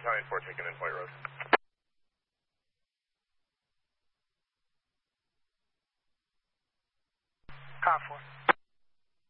Battalion 4 taking in Point Road. Car 4.